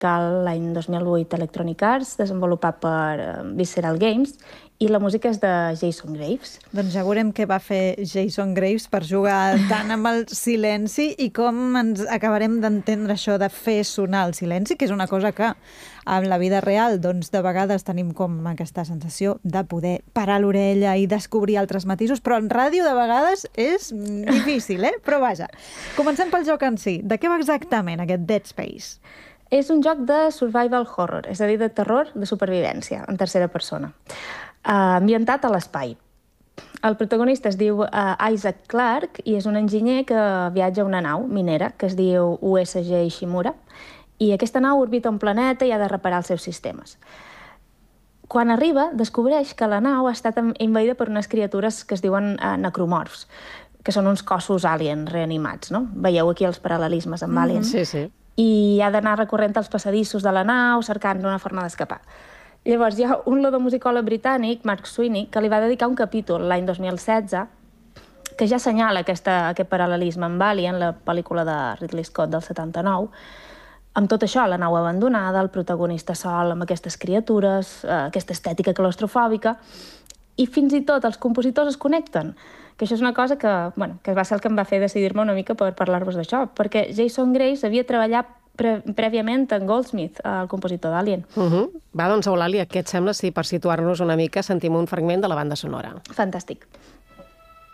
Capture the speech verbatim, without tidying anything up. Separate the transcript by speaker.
Speaker 1: musical l'any dos mil vuit Electronic Arts, desenvolupat per Visceral Games, i la música és de Jason Graves.
Speaker 2: Doncs ja veurem què va fer Jason Graves per jugar tant amb el silenci i com ens acabarem d'entendre això de fer sonar el silenci, que és una cosa que en la vida real doncs de vegades tenim com aquesta sensació de poder parar l'orella i descobrir altres matisos, però en ràdio de vegades és difícil, eh? Però vaja, comencem pel joc en si. De què va exactament aquest Dead Space?
Speaker 1: És un joc de survival horror, és a dir, de terror de supervivència, en tercera persona. Uh, ambientat a l'espai. El protagonista es diu uh, Isaac Clarke i és un enginyer que viatja a una nau minera que es diu U S G Ishimura, i aquesta nau orbita un planeta i ha de reparar els seus sistemes. Quan arriba, descobreix que la nau ha estat envaïda per unes criatures que es diuen uh, necromorfs, que són uns cossos alien reanimats, no? Veieu aquí els paral·lelismes amb Alien.
Speaker 3: Sí, sí.
Speaker 1: I ha d'anar recorrent als passadissos de la nau cercant una forma d'escapar. Llavors, hi ha un lodomusicòleg britànic, Mark Sweeney, que li va dedicar un capítol l'any dos mil setze que ja assenyala aquesta, aquest paral·lelisme amb Alien, la pel·lícula de Ridley Scott del setanta-nou, amb tot això, la nau abandonada, el protagonista sol amb aquestes criatures, eh, aquesta estètica claustrofòbica, i fins i tot els compositors es connecten, que això és una cosa que, bueno, que va ser el que em va fer decidir-me una mica per parlar-vos d'això, perquè Jason Graves havia treballat pre prèviament en Goldsmith, el compositor d'Alien.
Speaker 3: Uh -huh. Va, doncs, Eulàlia, què et sembla si per situar-nos una mica sentim un fragment de la banda sonora?
Speaker 1: Fantàstic.